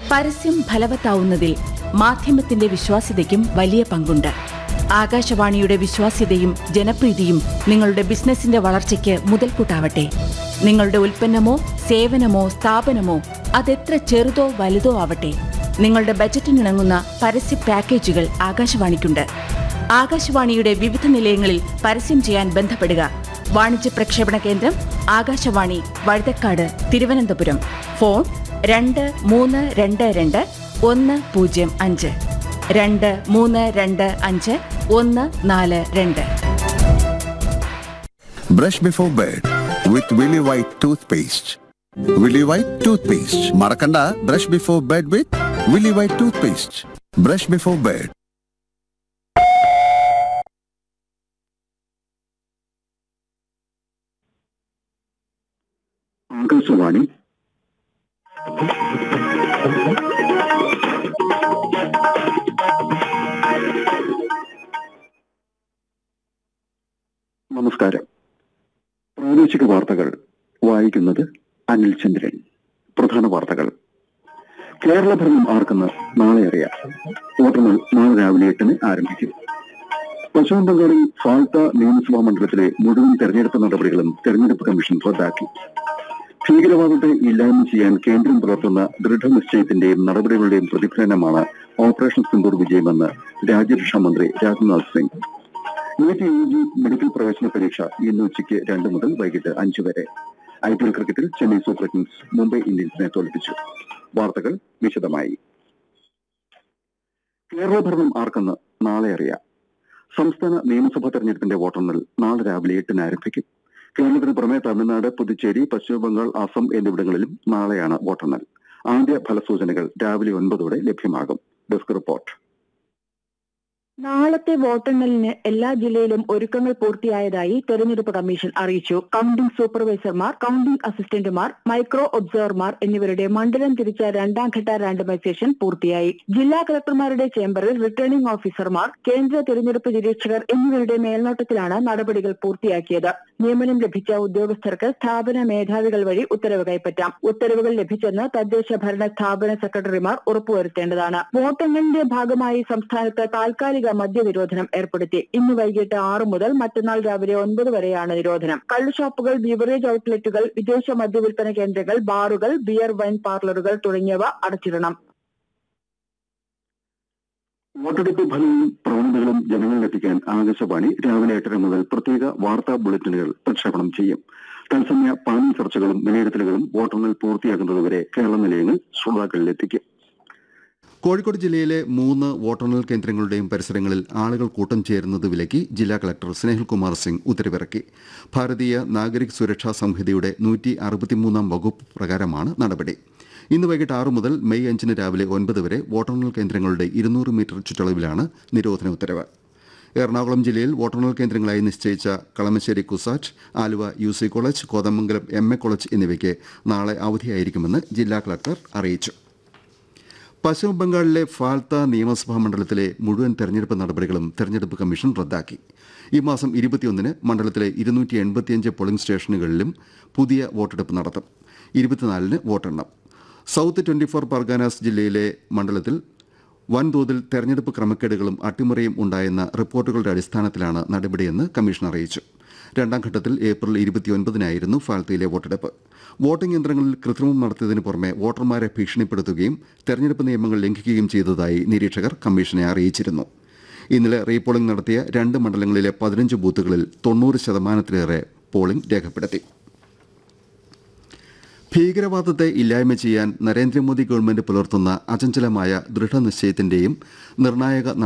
പരസ്യം ഫലവത്താവുന്നതിൽ മാധ്യമത്തിന്റെ വിശ്വാസ്യതയ്ക്കും വലിയ പങ്കുണ്ട്. ആകാശവാണിയുടെ വിശ്വാസ്യതയും ജനപ്രീതിയും നിങ്ങളുടെ ബിസിനസിന്റെ വളർച്ചയ്ക്ക് മുതൽക്കൂട്ടാവട്ടെ. നിങ്ങളുടെ ഉൽപ്പന്നമോ സേവനമോ സ്ഥാപനമോ അതെത്ര ചെറുതോ വലുതോ ആവട്ടെ, നിങ്ങളുടെ ബജറ്റിനിണങ്ങുന്ന പരസ്യ പാക്കേജുകൾ ആകാശവാണിക്കുണ്ട്. ആകാശവാണിയുടെ വിവിധ നിലയങ്ങളിൽ പരസ്യം ചെയ്യാൻ ബന്ധപ്പെടുക. വാണിജ്യ പ്രക്ഷേപണ കേന്ദ്രം Akashvani, Vazhuthacaud, Thiruvananthapuram. Phone 2322 105 2322 142. Brush before bed with Willy White toothpaste. Willy White toothpaste. Marakanda, brush before bed with Willy White toothpaste. Brush before bed. Akashvani നമസ്കാരം. പ്രാദേശിക വാർത്തകൾ വായിക്കുന്നത് അനിൽ ചന്ദ്രൻ. പ്രധാന വാർത്തകൾ. കേരള ഭരണം ആർക്കെന്ന് നാളെ അറിയാം. വോട്ടെണ്ണൽ നാളെ രാവിലെ 8-ന് ആരംഭിക്കും. പശ്ചിമ ബംഗാളിൽ ഫാൽത്ത നിയമസഭാ മണ്ഡലത്തിലെ മുഴുവൻ തെരഞ്ഞെടുപ്പ് നടപടികളും തെരഞ്ഞെടുപ്പ് കമ്മീഷൻ റദ്ദാക്കി. ഭീകരവാദത്തെ ഇല്ലായ്മ ചെയ്യാൻ കേന്ദ്രം പുലർത്തുന്ന ദൃഢനിശ്ചയത്തിന്റെയും നടപടികളുടെയും പ്രതിഫലനമാണ് ഓപ്പറേഷൻ സിന്ദൂർ വിജയമെന്ന് രാജ്യരക്ഷാ മന്ത്രി Rajnath Singh. NEET UG medical പ്രവേശന പരീക്ഷ ഇന്ന് ഉച്ചയ്ക്ക് 2 മുതൽ വൈകിട്ട് 5 വരെ. IPL ക്രിക്കറ്റിൽ ചെന്നൈ സൂപ്പർ കിങ്സ് മുംബൈ ഇന്ത്യൻസിനെ തോൽപ്പിച്ചു. വാർത്തകൾ വിശദമായി. കേരള ഭരണം ആർക്കെന്ന് നാളെ അറിയാം. സംസ്ഥാന നിയമസഭാ തെരഞ്ഞെടുപ്പിന്റെ വോട്ടെണ്ണൽ നാളെ രാവിലെ 8-ന് ആരംഭിക്കും. കേരളത്തിന് പുറമെ തമിഴ്നാട്, പുതുച്ചേരി, പശ്ചിമ ബംഗാൾ, അസം എന്നിവിടങ്ങളിലും നാളെയാണ് വോട്ടെണ്ണൽ. ആദ്യ ഫലസൂചനകൾ രാവിലെ 9-ഓടെ ലഭ്യമാകും. Desk report. നാളത്തെ വോട്ടെണ്ണലിന് എല്ലാ ജില്ലയിലും ഒരുക്കങ്ങൾ പൂർത്തിയായതായി തെരഞ്ഞെടുപ്പ് കമ്മീഷൻ അറിയിച്ചു. കൌണ്ടിംഗ് സൂപ്പർവൈസർമാർ, കൌണ്ടിംഗ് അസിസ്റ്റന്റുമാർ, മൈക്രോ ഒബ്സർവർമാർ എന്നിവരുടെ മണ്ഡലം തിരിച്ച 2ാംഘട്ട റാൻഡമൈസേഷൻ പൂർത്തിയായി. ജില്ലാ കളക്ടർമാരുടെ ചേംബറിൽ റിട്ടേണിംഗ് ഓഫീസർമാർ, കേന്ദ്ര തെരഞ്ഞെടുപ്പ് നിരീക്ഷകർ എന്നിവരുടെ മേൽനോട്ടത്തിലാണ് നടപടികൾ പൂർത്തിയാക്കിയത്. നിയമനം ലഭിച്ച ഉദ്യോഗസ്ഥർക്ക് സ്ഥാപന മേധാവികൾ വഴി ഉത്തരവ് കൈപ്പറ്റാം. ഉത്തരവുകൾ ലഭിച്ചെന്ന് തദ്ദേശ ഭരണ സ്ഥാപന സെക്രട്ടറിമാർ ഉറപ്പുവരുത്തേണ്ടതാണ്. വോട്ടെണ്ണലിന്റെ ഭാഗമായി സംസ്ഥാനത്ത് താൽക്കാലിക മദ്യനിരോധനം ഏർപ്പെടുത്തി. ഇന്ന് വൈകിട്ട് 6 മുതൽ മറ്റന്നാൾ രാവിലെ 9 വരെയാണ് നിരോധനം. കള്ളുഷാപ്പുകൾ, ബീവറേജ് ഔട്ട്ലെറ്റുകൾ, വിദേശ മദ്യവിൽപ്പന കേന്ദ്രങ്ങൾ, ബാറുകൾ, ബിയർ വൈൻ പാർലറുകൾ തുടങ്ങിയവ അടച്ചിടണം. വോട്ടെടുപ്പ് ഫലവും പ്രവണതകളും ജനങ്ങളിലെത്തിക്കാൻ ആകാശവാണി രാവിലെ 8:30 മുതൽ പ്രത്യേക വാർത്താ ബുള്ളറ്റിനുകൾ പ്രക്ഷേപണം ചെയ്യും. തത്സമയ പാനൽ ചർച്ചകളും വിലയിരുത്തലുകളും വോട്ടെണ്ണൽ പൂർത്തിയാകുന്നതുവരെ കേരള നിലയങ്ങൾ ശ്രോതാക്കളിലെത്തിക്കും. കോഴിക്കോട് ജില്ലയിലെ 3 വോട്ടെണ്ണൽ കേന്ദ്രങ്ങളുടെയും പരിസരങ്ങളിൽ ആളുകൾ കൂട്ടം ചേരുന്നത് വിലക്കി ജില്ലാ കളക്ടർ സ്നേഹിൽകുമാർ സിംഗ് ഉത്തരവിറക്കി. ഭാരതീയ നാഗരിക് സുരക്ഷാ സംഹിതയുടെ 163-ാം വകുപ്പ് പ്രകാരമാണ് നടപടി. ഇന്ന് വൈകിട്ട് 6 മുതൽ മെയ് 5-ന് രാവിലെ 9 വരെ വോട്ടെണ്ണൽ കേന്ദ്രങ്ങളുടെ 200 മീറ്റർ ചുറ്റളവിലാണ് നിരോധന ഉത്തരവ്. എറണാകുളം ജില്ലയിൽ വോട്ടെണ്ണൽ കേന്ദ്രങ്ങളായി നിശ്ചയിച്ച Kalamassery CUSAT, Aluva UC college, Kothamangalam MA college എന്നിവയ്ക്ക് നാളെ അവധിയായിരിക്കുമെന്ന് ജില്ലാ കളക്ടർ അറിയിച്ചു. പശ്ചിമബംഗാളിലെ ഫാൽത്ത നിയമസഭാ മണ്ഡലത്തിലെ മുഴുവൻ തെരഞ്ഞെടുപ്പ് നടപടികളും തെരഞ്ഞെടുപ്പ് കമ്മീഷൻ റദ്ദാക്കി. ഈ മാസം 21-ന് മണ്ഡലത്തിലെ 285 പോളിംഗ് സ്റ്റേഷനുകളിലും പുതിയ വോട്ടെടുപ്പ് നടത്തും. 24-ന് വോട്ടെണ്ണം. സൌത്ത് 24 പർഗാനാസ് ജില്ലയിലെ മണ്ഡലത്തിൽ വൻതോതിൽ തെരഞ്ഞെടുപ്പ് ക്രമക്കേടുകളും അട്ടിമറിയും ഉണ്ടായെന്ന റിപ്പോർട്ടുകളുടെ അടിസ്ഥാനത്തിലാണ് നടപടിയെന്ന് കമ്മീഷൻ അറിയിച്ചു. 2ാം ഘട്ടത്തിൽ ഏപ്രിൽ 29-നായിരുന്നു ഫാൽത്തയിലെ വോട്ടെടുപ്പ്. വോട്ടിംഗ് യന്ത്രങ്ങളിൽ കൃത്രിമം നടത്തിയതിനു പുറമെ വോട്ടർമാരെ ഭീഷണിപ്പെടുത്തുകയും തെരഞ്ഞെടുപ്പ് നിയമങ്ങൾ ലംഘിക്കുകയും ചെയ്തതായി നിരീക്ഷകർ കമ്മീഷനെ അറിയിച്ചിരുന്നു. ഇന്നലെ റീപോളിംഗ് നടത്തിയ 2 മണ്ഡലങ്ങളിലെ 15 ബൂത്തുകളിൽ 90% പോളിംഗ് രേഖപ്പെടുത്തി. ഭീകരവാദത്തെ ഇല്ലായ്മ ചെയ്യാൻ നരേന്ദ്രമോദി ഗവൺമെന്റ് പുലർത്തുന്ന അചഞ്ചലമായ ദൃഢനിശ്ചയത്തിന്റെയും നിർണായക